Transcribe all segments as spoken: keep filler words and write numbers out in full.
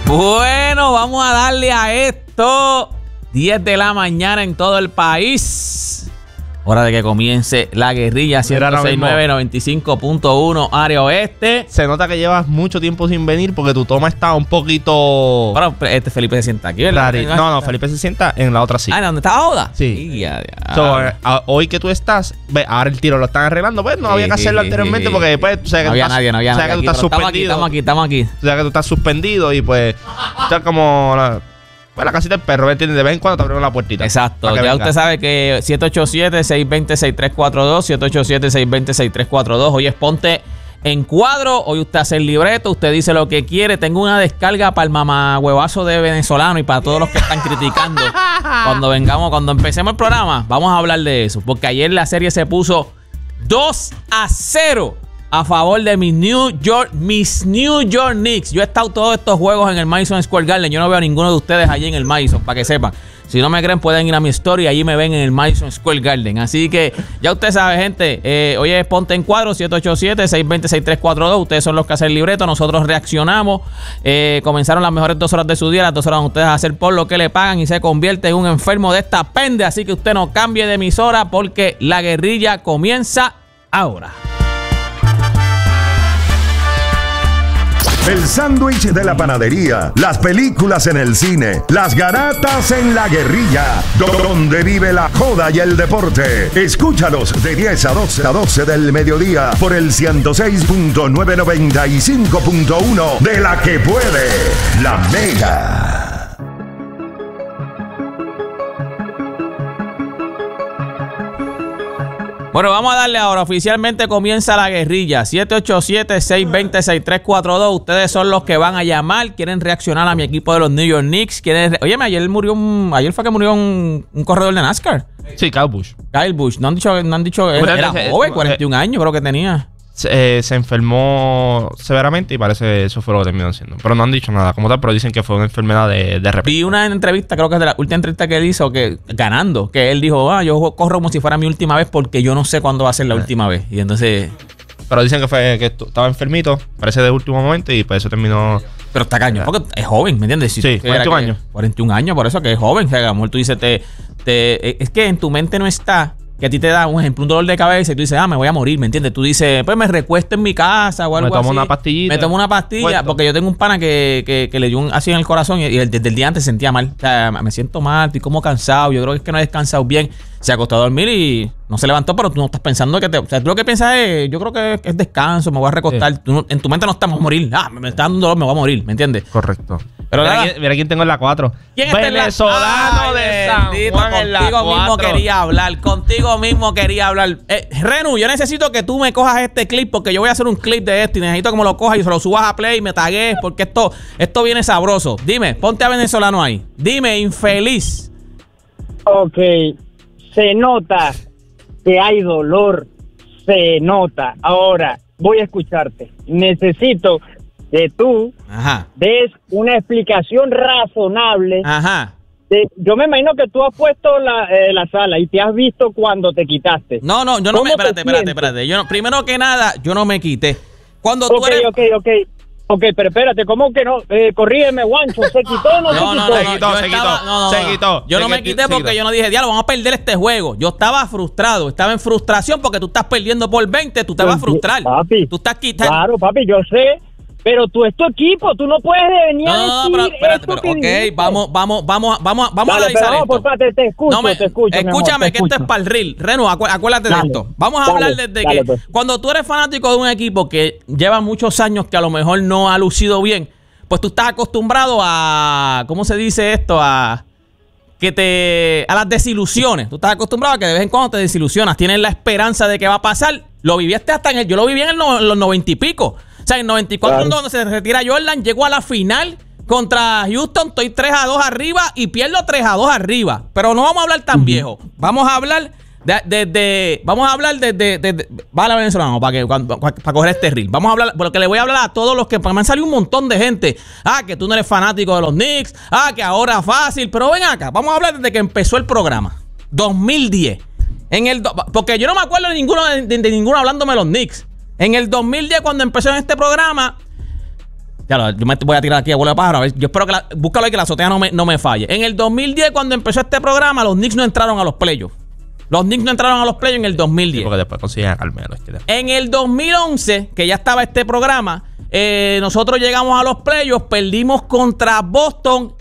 Bueno, vamos a darle a esto. diez de la mañana en todo el país. Hora de que comience la guerrilla. ciento sesenta y nueve, noventa y cinco punto uno área oeste. Se nota que llevas mucho tiempo sin venir porque tu toma está un poquito... Bueno, este Felipe se sienta aquí, ¿verdad? No, no, Felipe se sienta en la otra silla. Ah, ¿dónde está Oda? Sí. Y ya, ya. So, a, a, hoy que tú estás, ve, ahora el tiro lo están arreglando, pues no sí, había que hacerlo sí, anteriormente sí, porque después tú sabes que no había estás, nadie, no había nadie. Que tú estás suspendido. Estamos aquí, estamos aquí, estamos aquí. Tú sabes que tú estás suspendido y pues estás como... La, Pues la casita del perro, ¿me entiendes? De vez en cuando te abrimos la puertita. Exacto. Ya venga. Usted sabe que siete ocho siete, seis dos cero, seis tres cuatro dos, siete ocho siete, seis dos cero, seis tres cuatro dos. Hoy es Ponte en Cuadro. Hoy usted hace el libreto, usted dice lo que quiere. Tengo una descarga para el mamagüevazo de venezolano y para todos los que están criticando. Cuando vengamos, cuando empecemos el programa, vamos a hablar de eso. Porque ayer la serie se puso dos a cero. A favor de mis New York, mis New York Knicks. Yo he estado todos estos juegos en el Madison Square Garden. Yo no veo a ninguno de ustedes allí en el Madison, para que sepan. Si no me creen, pueden ir a mi story. Allí me ven en el Madison Square Garden. Así que ya usted sabe, gente. Eh, hoy es Ponte en Cuadro, siete ocho siete, seis dos cero, seis tres cuatro dos. Ustedes son los que hacen el libreto. Nosotros reaccionamos. Eh, comenzaron las mejores dos horas de su día. Las dos horas de ustedes a hacer por lo que le pagan y se convierte en un enfermo de esta pende. Así que usted no cambie de emisora porque la guerrilla comienza ahora. El sándwich de la panadería, las películas en el cine, las garatas en la guerrilla, donde vive la joda y el deporte. Escúchalos de diez a doce a doce del mediodía por el ciento seis punto nueve noventa y cinco punto uno de la que puede, la Mega. Bueno, vamos a darle ahora. Oficialmente comienza la guerrilla. siete ocho siete, seis dos cero, seis tres cuatro dos. Ustedes son los que van a llamar. Quieren reaccionar a mi equipo de los New York Knicks. Quieren re- Oye, ayer murió un... Ayer fue que murió un, un corredor de NASCAR. Sí, Kyle Busch. Kyle Busch. No han dicho... No han dicho era, era joven, cuarenta y un años creo que tenía. Se, eh, se enfermó severamente y parece que eso fue lo que terminó haciendo. Pero no han dicho nada como tal, pero dicen que fue una enfermedad de, de repente. Vi una entrevista, creo que es de la última entrevista que él hizo, que ganando, que él dijo, ah, yo corro como si fuera mi última vez porque yo no sé cuándo va a ser la eh. última vez. Y entonces... Pero dicen que fue que estaba enfermito, parece de último momento y por eso terminó... Pero está cañón, porque es joven, ¿me entiendes? Si sí, cuarenta y un años. cuarenta y un años, por eso que es joven. O sea, amor, tú dices, te, te, es que en tu mente no está... Que a ti te da, un ejemplo, un dolor de cabeza y tú dices, ah, me voy a morir, ¿me entiendes? Tú dices, pues me recuesto en mi casa o algo así. Me tomo así. una pastillita. Me tomo una pastilla, puesto. Porque yo tengo un pana que, que, que le dio un, así en el corazón y, y desde el día antes se sentía mal. O sea, me siento mal, estoy como cansado, yo creo que es que no he descansado bien. Se acostó a dormir y no se levantó, pero tú no estás pensando que te... O sea, tú lo que piensas es, yo creo que es descanso, me voy a recostar. Sí. Tú no, en tu mente no estamos a morir. Ah, me está dando un dolor, me voy a morir, ¿me entiendes? Correcto. Pero mira, quién, mira quién tengo en la cuatro. ¿Quién Venezolano está de San Juan en la Contigo mismo cuatro. quería hablar, contigo mismo quería hablar. Eh, Renu, yo necesito que tú me cojas este clip porque yo voy a hacer un clip de esto y necesito que me lo cojas y se lo subas a Play y me tagues porque esto, esto viene sabroso. Dime, ponte a venezolano ahí. Dime, infeliz. Ok, se nota que hay dolor, se nota. Ahora, voy a escucharte. Necesito que tú Ajá. des una explicación razonable. Ajá. De, yo me imagino que tú has puesto la, eh, la sala y te has visto cuando te quitaste. No, no, yo no me... Espérate, espérate, espérate. Yo no, primero que nada, yo no me quité. Cuando tú okay, eres... Ok, ok, ok, pero espérate, ¿cómo que no? Eh, corrígeme, Guancho, ¿se quitó o no, no se no, quitó? No, se quitó, se estaba, quitó, no, no, se no. quitó. Yo se no me quitó, quité porque quitó. Yo no dije, diablo, vamos a perder este juego. Yo estaba frustrado, estaba en frustración porque tú estás perdiendo por veinte, tú te vas a frustrar. Papi, tú estás quitando. Claro, papi, yo sé. Pero tú es tu equipo, tú no puedes venir no, a decir no, no, pero, espérate, pero, ok, dijiste. vamos, vamos, vamos, vamos, vamos Dale, a analizar pero esto. Por parte, te escucho, no me, te escucho. Escúchame, amor, te que escucho. esto es para el reel. Reno, acu acuérdate dale, de esto. Vamos a dale, hablar desde dale, que pues. cuando tú eres fanático de un equipo que lleva muchos años que a lo mejor no ha lucido bien, pues tú estás acostumbrado a, ¿cómo se dice esto? A que te a las desilusiones. Tú estás acostumbrado a que de vez en cuando te desilusionas. Tienes la esperanza de que va a pasar. Lo viviste hasta en el, yo lo viví en, el no, en los noventa y pico. O sea, en noventa y cuatro, claro. Cuando se retira Jordan, llegó a la final contra Houston, estoy tres a dos arriba y pierdo tres a dos arriba. Pero no vamos a hablar tan uh-huh. viejo. Vamos a hablar de, de, de vamos a hablar de, de, de, de vale, venezolano, para que para, para coger este reel. Vamos a hablar, porque le voy a hablar a todos los que, porque me han salido un montón de gente. Ah, que tú no eres fanático de los Knicks. Ah, que ahora fácil. Pero ven acá, vamos a hablar desde que empezó el programa. dos mil diez. En el, porque yo no me acuerdo de ninguno, de, de, de ninguno hablándome de los Knicks. En el dos mil diez, cuando empezó en este programa, Ya lo, yo me voy a tirar aquí a bola de pájaro. A ver, yo espero que la, búscalo ahí que la azotea no me, no me falle. En el dos mil diez, cuando empezó este programa, los Knicks no entraron a los playoffs. Los Knicks no entraron a los playoffs en el dos mil diez. Sí, porque después consiguen a Carmelo. Es que en el dos mil once, que ya estaba este programa, eh, nosotros llegamos a los playoffs, perdimos contra Boston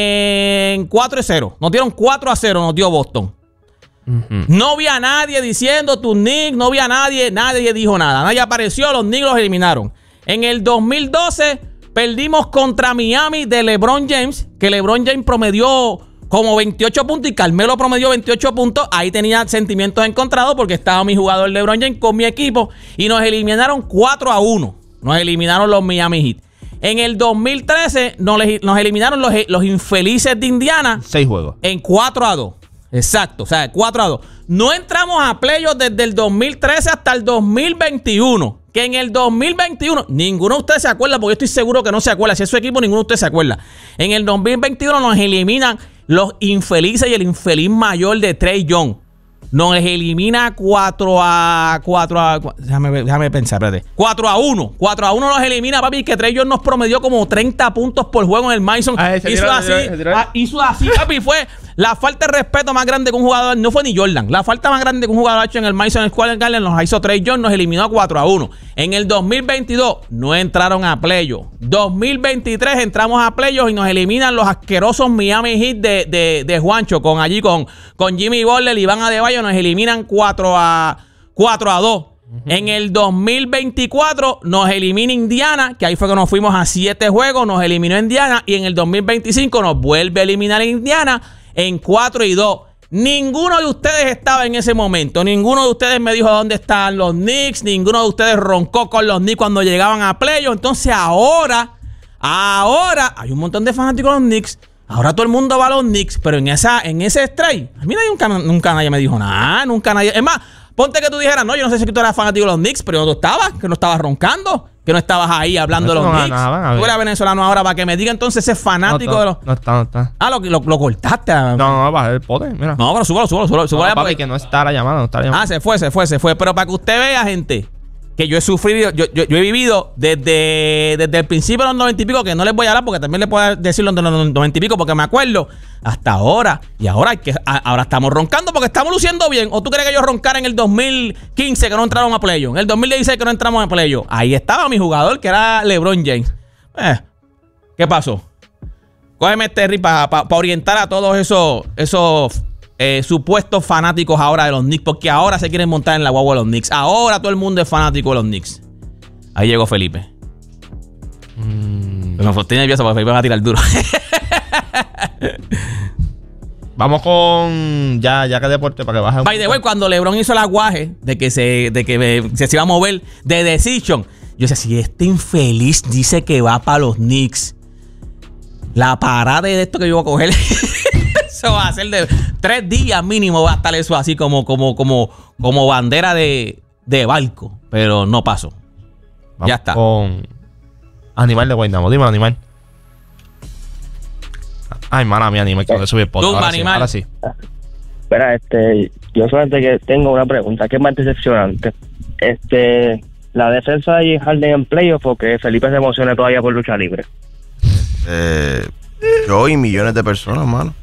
en cuatro a cero. Nos dieron cuatro a cero, nos dio Boston. Uh-huh. No había nadie diciendo tus Knicks, no había nadie, nadie dijo nada. Nadie apareció, los Knicks los eliminaron. En el dos mil doce perdimos contra Miami de LeBron James, que LeBron James promedió como veintiocho puntos y Carmelo promedió veintiocho puntos. Ahí tenía sentimientos encontrados porque estaba mi jugador LeBron James con mi equipo y nos eliminaron cuatro a uno. Nos eliminaron los Miami Heat. En el dos mil trece nos, nos eliminaron los, los infelices de Indiana. Seis juegos. En cuatro a dos. Exacto, o sea, cuatro a dos. No entramos a playoffs desde el dos mil trece hasta el dos mil veintiuno. Que en el dos mil veintiuno, ninguno de ustedes se acuerda, porque yo estoy seguro que no se acuerda. Si es su equipo, ninguno de ustedes se acuerda. En el dos mil veintiuno nos eliminan los infelices y el infeliz mayor de Trae Young. Nos elimina cuatro a cuatro a déjame, déjame pensar, espérate. cuatro a uno. cuatro a uno nos elimina, papi, que Trae Young nos promedió como treinta puntos por juego en el Madison. Ah, hizo, tiró, así, tiró, tiró. Ah, hizo así, papi, fue la falta de respeto más grande que un jugador, no fue ni Jordan. La falta más grande que un jugador ha hecho en el Madison Square Garden nos hizo Trae Young, nos eliminó a cuatro a uno. En el dos mil veintidós no entraron a playoffs. dos mil veintitrés entramos a playoffs y nos eliminan los asquerosos Miami Heat de, de, de Juancho, con allí con, con Jimmy Butler y Iván Adebayo, nos eliminan cuatro a dos. Uh-huh. En el dos mil veinticuatro nos elimina Indiana, que ahí fue que nos fuimos a siete juegos, nos eliminó Indiana, y en el dos mil veinticinco nos vuelve a eliminar Indiana en cuatro y dos. Ninguno de ustedes estaba en ese momento. Ninguno de ustedes me dijo dónde estaban los Knicks. Ninguno de ustedes roncó con los Knicks cuando llegaban a playoffs. Entonces ahora, ahora hay un montón de fanáticos de los Knicks. Ahora todo el mundo va a los Knicks, pero en esa, en ese strike, a mí nadie, nunca, nunca nadie me dijo nada, nunca nadie. Es más, ponte que tú dijeras, no, yo no sé si tú eras fanático de los Knicks, pero tú estabas, que no estabas roncando, que no estabas ahí hablando no, de los no Knicks. Nada, tú eres venezolano ahora para que me diga entonces ese fanático no, de los. No está, no está. Ah, lo, lo, lo cortaste. No, no, baja el pote, mira. No, pero súbalo, súbalo, súbalo. súbalo no, papi, porque... que no está la llamada, no está la llamada. Ah, se fue, se fue, se fue. Pero para que usted vea, gente, que yo he sufrido, yo, yo, yo he vivido desde, desde el principio de los noventa y pico, que no les voy a hablar porque también les puedo decir los de los noventa y pico porque me acuerdo, hasta ahora. Y ahora hay que, a, ahora estamos roncando porque estamos luciendo bien. ¿O tú crees que yo roncara en el dos mil quince que no entraron a playoff? En el dos mil dieciséis que no entramos a playoff. Ahí estaba mi jugador que era LeBron James. Eh, ¿Qué pasó? Cógeme Terry para pa, pa orientar a todos esos, esos eh, supuestos fanáticos ahora de los Knicks, porque ahora se quieren montar en la guagua de los Knicks. Ahora todo el mundo es fanático de los Knicks. Ahí llegó Felipe. Mm. Me estoy nervioso porque Felipe va a tirar duro. Vamos con ya, ya que deporte para que baje. By the way, cuando LeBron hizo el aguaje de que se, de que me, se, se iba a mover de Decision, yo decía, si este infeliz dice que va para los Knicks, la parada de esto que yo voy a coger, eso va a ser de tres días mínimo, va a estar eso así como, como, como, como bandera de, de barco, pero no pasó. Vamos ya está. Con Animal de Guaynabo, dime Animal. Ay, mala mía, Animal, que no le subí el podcast. Ahora, sí, ahora sí. Espera, este, yo solamente que tengo una pregunta, ¿qué es más decepcionante? Este, la defensa de Harden en playoff o que Felipe se emocione todavía por lucha libre. Eh, yo y millones de personas, mano.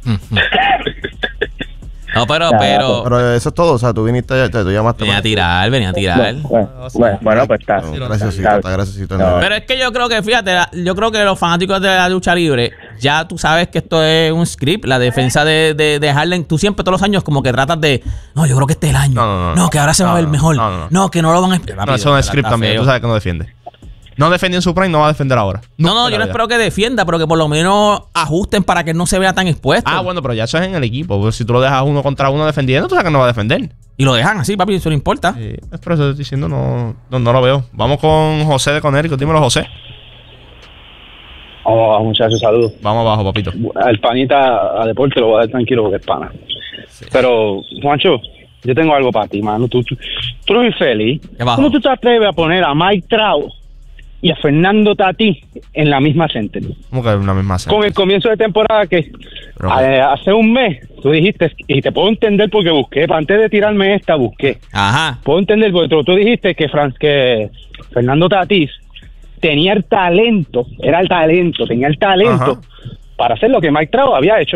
No, pero, pero. Pero eso es todo. O sea, tú viniste, tú llamaste. Venía a tirar, venía a tirar. Bueno, bueno, bueno pues está. No, gracias, está, está, gracias. No. Pero es que yo creo que, fíjate, yo creo que los fanáticos de la lucha libre, ya tú sabes que esto es un script. La defensa de, de, de Harden, tú siempre todos los años como que tratas de. No, yo creo que este es el año. No, no, no, no que ahora se no, va a ver mejor. No, no, no. no, que no lo van a esperar. No, eso es un script también. Feo. Tú sabes que no defiende. No defendió en su prime, no va a defender ahora. No, no, no yo no espero que defienda, pero que por lo menos ajusten para que no se vea tan expuesto. Ah, bueno, pero ya eso es en el equipo. Pues si tú lo dejas uno contra uno defendiendo, tú sabes que no va a defender. Y lo dejan así, papi, eso no importa. Sí, es por eso estoy diciendo, no, no, no lo veo. Vamos con José de Conérico. Dímelo, José. Vamos abajo, muchachos, saludos. Vamos abajo, papito. El panita a deporte lo voy a dar tranquilo porque es pana. Sí. Pero, Juancho, yo tengo algo para ti, mano. Tú, tú, tú eres infeliz. ¿Cómo tú te atreves a poner a Mike Trout y a Fernando Tatís en la misma center? ¿Cómo que en la misma center? Con el comienzo de temporada que a, hace un mes tú dijiste, y te puedo entender porque busqué, antes de tirarme esta busqué. Ajá. Puedo entender porque tú, tú dijiste que, Fran, que Fernando Tatís tenía el talento, era el talento, tenía el talento Ajá. para hacer lo que Mike Trout había hecho.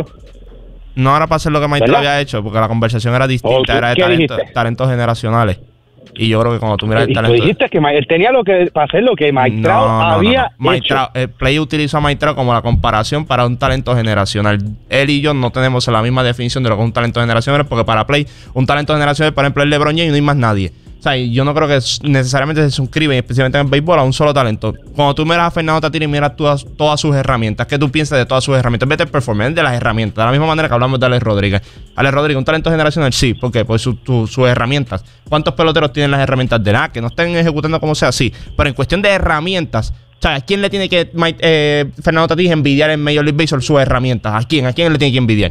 No era para hacer lo que Mike Trout había hecho, porque la conversación era distinta, era de talento, talentos generacionales. Y yo creo que cuando tú miras el talento... Tú dijiste que él tenía lo que para hacer lo que Mike Trout no, no, había no, no. Mike hecho. Trout, el Play utilizó a Mike Trout como la comparación para un talento generacional. Él y yo no tenemos la misma definición de lo que es un talento generacional, porque para Play, un talento generacional, por ejemplo, es LeBron James y no hay más nadie. O sea, yo no creo que necesariamente se suscriben, especialmente en el béisbol, a un solo talento. Cuando tú miras a Fernando Tatís y miras todas, todas sus herramientas, ¿qué tú piensas de todas sus herramientas? Vete el performance de las herramientas. De la misma manera que hablamos de Alex Rodríguez. Alex Rodríguez, un talento generacional, sí. ¿Por qué? Por su, tu, sus herramientas. ¿Cuántos peloteros tienen las herramientas de nada? Que no estén ejecutando como sea, sí. Pero en cuestión de herramientas, ¿sabes? ¿A quién le tiene que eh, Fernando Tatís envidiar en Major League Baseball sus herramientas? ¿A quién? ¿A quién le tiene que envidiar?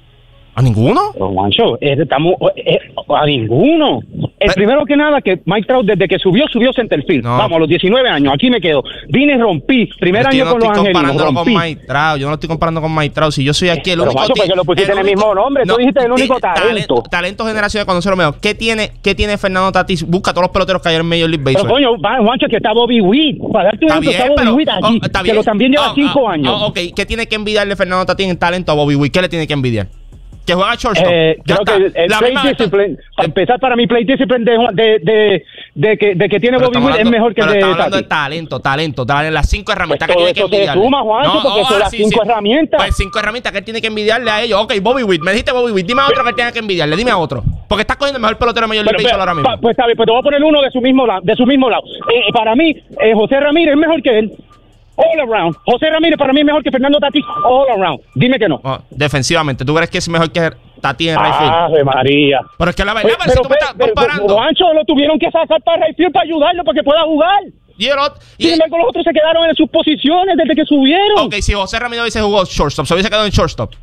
¿A ninguno? Pero, Juancho, estamos, eh, a ninguno. El Pero, primero que nada, que Mike Trout, desde que subió, subió centerfield. No. Vamos, a los diecinueve años, aquí me quedo. Vine y rompí. Primer año con los Angelinos, rompí. Con Mike Trout. Yo no lo estoy comparando con Mike Trout. Si yo soy aquí el Pero, único... Juancho, porque lo pusiste en el mismo nombre. No, tú dijiste el único talento. Talento, talento generacional cuando se lo veo. ¿Qué tiene, ¿Qué tiene Fernando Tatís? Busca todos los peloteros que hay en Major League Baseball. Pero, coño, Juancho, que está Bobby Witt. Para darte un ejemplo, está Bobby Witt allí. Oh, que lo también lleva oh, cinco oh, años. Oh, ok, ¿qué tiene que envidiarle Fernando Tatís en talento a Bobby Witt? ¿Qué le tiene que envidiar? Que juega shortstop. Eh, creo está. que el, el play discipline, para empezar, para mi play discipline de, de, de, de, que, de que tiene Bobby Witt es mejor que el de estamos hablando de talento, talento, talento, las cinco herramientas pues que tiene que envidiarle. Suma, Juancho, no, porque oh, son las sí, cinco sí. herramientas. Pues cinco herramientas que él tiene que envidiarle a ellos. Ok, Bobby Witt, me dijiste Bobby Witt, dime a otro que tiene que envidiarle, dime a otro. Porque estás cogiendo el mejor pelotero de Major League Baseball ahora mismo. Pa, pues está bien, pues te voy a poner uno de su mismo lado, de su mismo lado. Eh, para mí, eh, José Ramírez es mejor que él. All around. José Ramírez para mí es mejor que Fernando Tatís. All around. Dime que no. Oh, defensivamente, ¿tú crees que es mejor que Tatís en right field? ¡Ave María! Pero es que la verdad, pero, pero, si tú me estás comparando... Juancho, lo tuvieron que sacar para right field para ayudarlo para que pueda jugar. Y el otro, y Sin embargo, los otros se quedaron en sus posiciones desde que subieron. Ok, si José Ramírez hubiese jugado shortstop, ¿se hubiese quedado en shortstop?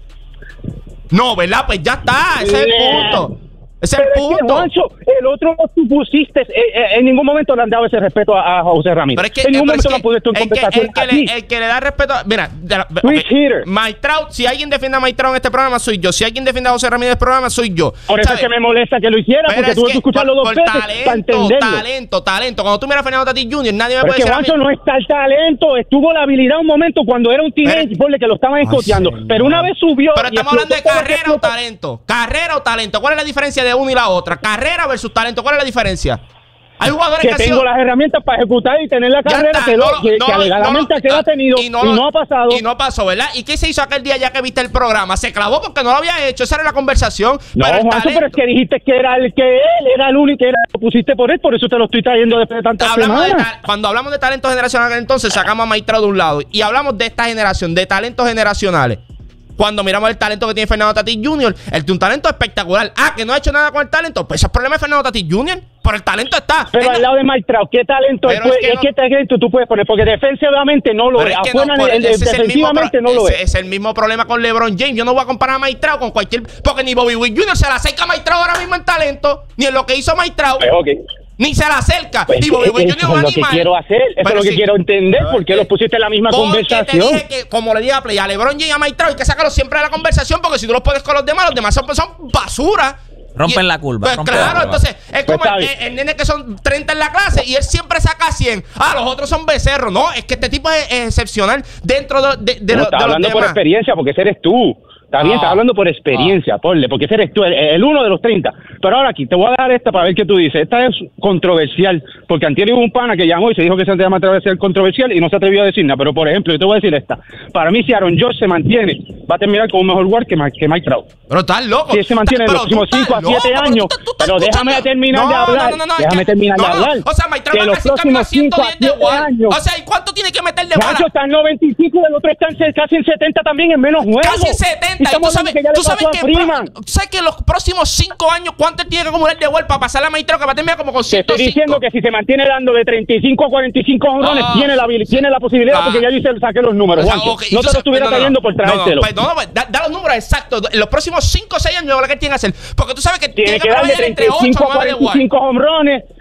No, ¿verdad? Pues ya está, ese es el punto. Ese es el punto. Es que, Juancho, el otro no tú pusiste, eh, eh, en ningún momento le han dado ese respeto a, a José Ramírez. Pero es que, en ningún eh, momento es lo han puesto en conversación. El que, el, que le, el que le da respeto, a, mira, de la, okay. Mike Trout, si alguien defiende a Mike Trout en este programa, soy yo. Si alguien defiende a José Ramírez en este programa, soy yo. Por eso ¿sabes? Es que me molesta que lo hiciera, pero porque tuve que, que escucharlo dos veces talento, para entenderlo. Talento, talento. Cuando tú miras a Fernando Tatís junior, nadie me pero puede decir. Pero es que Juancho no está el talento, estuvo la habilidad un momento cuando era un teenager, ponle que lo estaban escoteando. Pero una vez subió. Pero estamos hablando de carrera o talento. Carrera o talento. ¿Cuál es la diferencia de uno y la otra? Carrera versus talento, ¿cuál es la diferencia? Hay jugadores que, que tengo sido... las herramientas para ejecutar y tener la carrera que, lo, no, que, no, que alegadamente no, no, ha tenido y no, y no ha pasado. Y no pasó, ¿verdad? ¿Y qué se hizo aquel día ya que viste el programa? Se clavó porque no lo había hecho, esa era la conversación. No, Juancho, pero es que dijiste que era el que él era el único, que era, lo pusiste por él, por eso te lo estoy trayendo después de tantas hablamos semanas. De, cuando hablamos de talento generacional, entonces sacamos a Mike Trout de un lado y hablamos de esta generación, de talentos generacionales. Cuando miramos el talento que tiene Fernando Tatís junior, él tiene un talento espectacular. Ah, que no ha hecho nada con el talento. Pues ese es el problema de Fernando Tatís junior. Pero el talento está. Pero él al lado de Mike Trout, ¿qué talento es, que no, ¿qué talento tú puedes poner? Porque defensivamente no lo es. es Afuera, no, el, ese defensivamente es no lo ese es. Es el mismo problema con LeBron James. Yo no voy a comparar a Mike Trout con cualquier... Porque ni Bobby Witt junior se la acerca a Mike Trout ahora mismo en talento. Ni en lo que hizo Mike Trout. Pues, okay. Ni se la acerca. Pues y Bobby Witt junior es lo que quiero hacer. Eso es lo que sí. quiero entender. ¿Por qué los pusiste en la misma porque conversación? Te dije que, como le dije a Play, a LeBron James y a Mike Trout hay que sacarlos siempre de la conversación, porque si tú los pones con los demás, los demás son, son basura. Rompen y, la curva. Pues rompen claro, la curva. Entonces es pues como el, el, el nene que son treinta en la clase y él siempre saca cien. Ah, los otros son becerros. No, es que este tipo es, es excepcional dentro de, de, de, no, lo, está de hablando los por demás. experiencia, porque ese eres tú. Está bien, ah, estás hablando por experiencia, ah. ponle, porque ese eres tú, el, el uno de los treinta. Pero ahora aquí, te voy a dar esta para ver qué tú dices. Esta es controversial, porque antier hubo un pana que llamó y se dijo que se llama atrever controversial y no se atrevió a decir nada. Pero, por ejemplo, yo te voy a decir esta. Para mí, si Aaron Judge se mantiene, va a terminar con un mejor guard que, que Mike Trout. Pero estás loco. Si él se mantiene en los próximos cinco a siete años. Pero, tú, tú pero déjame terminar no, de hablar. No, no, no, déjame que, terminar no, de hablar. O sea, Mike Trout va casi camino a ciento diez de guard. O sea, ¿y cuánto tiene que meter de guard? Nacho está en noventa y cinco y el otro está en casi en setenta también, en menos juegos. Casi en setenta. Y tú sabes que ¿Tú sabes, que pro, ¿Sabes que los próximos cinco años cuánto él tiene que acumular de vuelta para pasar a Mike Trout, que va a terminar como con ciento cinco? Te estoy diciendo que si se mantiene dando de treinta y cinco a cuarenta y cinco honrones, ah, tiene, la, tiene la posibilidad, ah, porque ya yo saqué los números, o sea, okay, no te lo estuviera no, no, trayendo por traértelo. No, no, no, no da, da los números exactos. En los próximos cinco o seis años lo que tiene que hacer. Porque tú sabes que tiene, tiene que, que darle treinta y cinco a cuarenta y cinco honrones.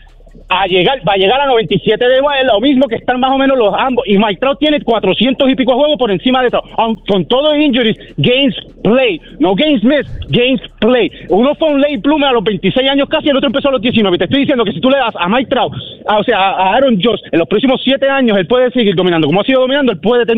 a llegar, va a llegar a noventa y siete de lo mismo que están más o menos los ambos. Y Mike Trout tiene cuatrocientos y pico juegos por encima de eso. Aun, con todo injuries, games play, no games miss, games play. Uno fue un late bloomer a los veintiséis años casi, el otro empezó a los diecinueve. Te estoy diciendo que si tú le das a Mike Trout, a, o sea, a Aaron Judge, en los próximos siete años, él puede seguir dominando. Como ha sido dominando, él puede tener